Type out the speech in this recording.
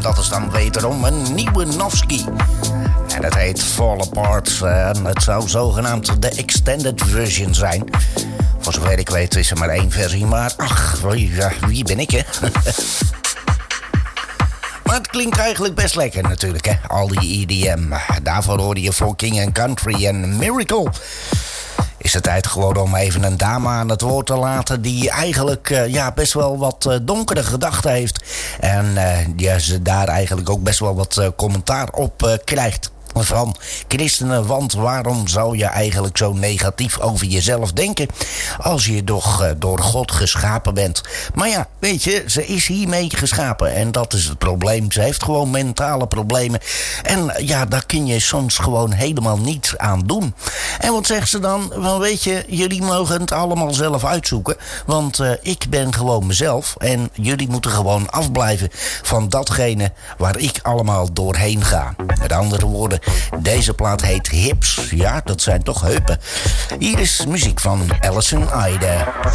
dat is dan wederom een nieuwe Novski. En het heet Fall Apart. En het zou zogenaamd de extended version zijn. Voor zover ik weet is er maar 1 versie, maar ach, wie ben ik, hè? Maar het klinkt eigenlijk best lekker natuurlijk, hè? Al die EDM. Daarvoor hoorde je For King and Country en Miracle. Is het tijd gewoon om even een dame aan het woord te laten die eigenlijk best wel wat donkere gedachten heeft. En ze daar eigenlijk ook best wel wat commentaar op krijgt. Van christenen, want waarom zou je eigenlijk zo negatief over jezelf denken als je toch door God geschapen bent? Maar ja, weet je, ze is hiermee geschapen en dat is het probleem. Ze heeft gewoon mentale problemen en ja, daar kun je soms gewoon helemaal niets aan doen. En wat zegt ze dan? Wel, weet je, jullie mogen het allemaal zelf uitzoeken, want ik ben gewoon mezelf en jullie moeten gewoon afblijven van datgene waar ik allemaal doorheen ga. Met andere woorden, deze plaat heet Hips. Ja, dat zijn toch heupen. Hier is muziek van Alison Ida.